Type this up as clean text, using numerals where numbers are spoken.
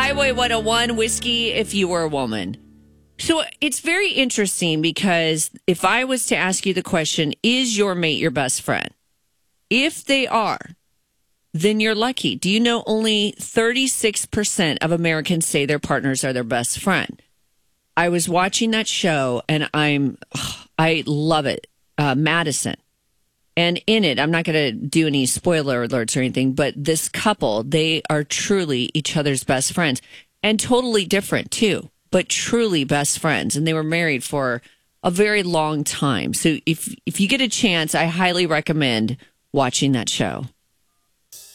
Highway 101, Whiskey If You Were a Woman. So it's very interesting because if I was to ask you the question, is your mate your best friend? If they are, then you're lucky. Do you know only 36% of Americans say their partners are their best friend? I was watching that show and I love it. Madison. And in it, I'm not going to do any spoiler alerts or anything, but this couple, they are truly each other's best friends and totally different too, but truly best friends. And they were married for a very long time. So if you get a chance, I highly recommend watching that show.